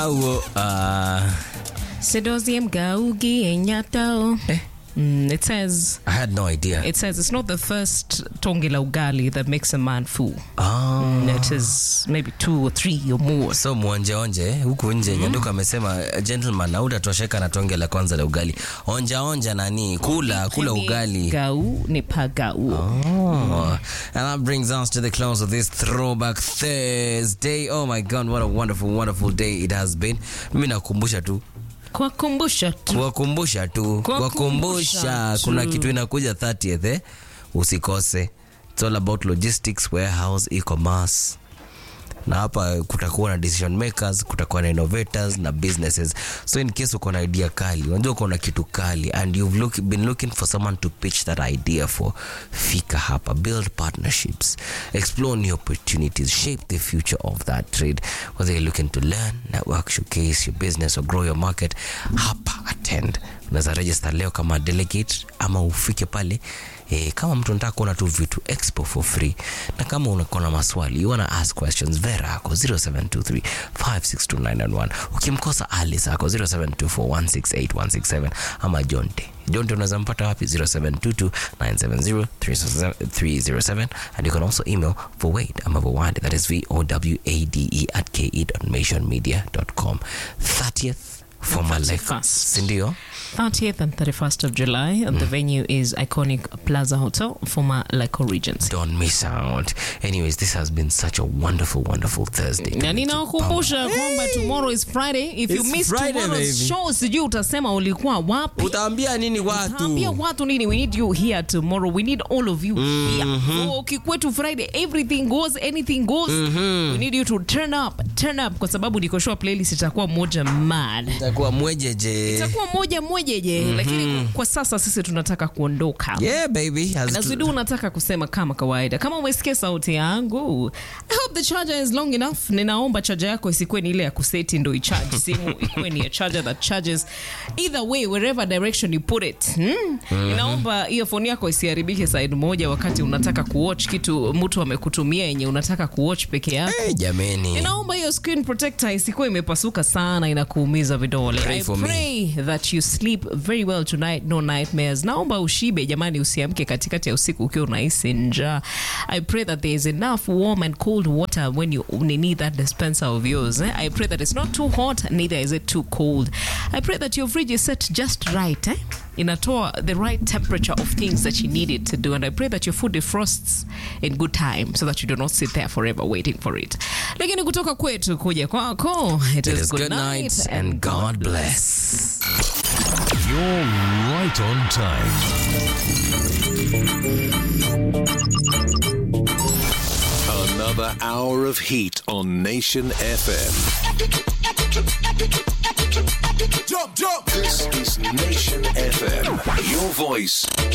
Sedoziem gaugi enyatao. It says... I had no idea. It says it's not the first tonge la ugali that makes a man fool. It is maybe 2 or 3 or more. So mwonje huku nje Nyanduka amesema gentleman hautatosheka na tonge la kwanza la ugali. Onja nani kula ugali. Gau ni pagau. And that brings us to the close of this Throwback Thursday. Oh my God, what a wonderful day it has been. Mimi nakumbusha tu Kuwakumbusha tu. Kuna kitu inakuja 30th usikose. It's all about logistics, warehouse, e-commerce. Na hapa kutakuwa na decision makers, kutakuwa na innovators na businesses. So in case uko na idea kali, unajua uko na kitu kali and you've been looking for someone to pitch that idea for, fika hapa, build partnerships, explore new opportunities, shape the future of that trade. Whether you're looking to learn, network, showcase your business or grow your market, hapa attend. Unaweza register leo kama delegate ama ufike pale kama mtu anataka kuona tu vitu expo for free. Na kama unakuwa maswali, you wanna ask questions, Vera ako 0723 56291. Ukimkosa Alice ako 0724168167 ama Jonte unaweza mpata wapi 0722970307. And you can also email Vowade ama Vowade, that is VOWADE@ke.nationmedia.com. 30th for Malek Sindio 30th and 31st of July, and the venue is iconic Plaza Hotel, former Lyco Regency. Don't miss out. Anyways, this has been such a wonderful Thursday. Na ninakukumbusha kwamba tomorrow is Friday. If you miss tomorrow's show, sijui utasema ulikuwa wapi. Utaambia nini watu? Utaambia watu nini? We need you here tomorrow. We need all of you here. So ukikwetu Friday, everything goes, anything goes. We need you to turn up kwa sababu niko sure playlist itakuwa moja mad. Itakuwa mwejeje. Lakini kwa sasa sisi tunataka kuondoka. Yeah baby. Na Zudu unataka kusema kama kawaida. Kama umesikia sauti yangu, I hope the charger is long enough. Ninaomba charger yako isikuwe ni ile ya kuseti ndo i-charge simu, ikuwe ni a charger that charges either way, wherever direction you put it. Ninaomba earphone yako isiharibike side moja wakati unataka kuwatch kitu mtu amekutumia yenye unataka kuwatch peke yako. Jameni. Ninaomba hiyo screen protector isikuwe imepasuka sana inakuumiza vidole. I pray that you sleep very well tonight, no nightmares. Naomba ushibe jamani, usiamke katikati ya usiku ukiwa unahisi njaa. I pray that there is enough warm and cold water when you need that dispenser of yours. I pray that it's not too hot, neither is it too cold. I pray that your fridge is set just right. Inatoa the right temperature of things that you need it to do. And I pray that your food defrosts in good time so that you do not sit there forever waiting for it. Lakini kutoka kwetu kuja kwako, it is good night and God bless. You're right on time. Another hour of heat on Nation FM. Jump. This is Nation FM. Your voice.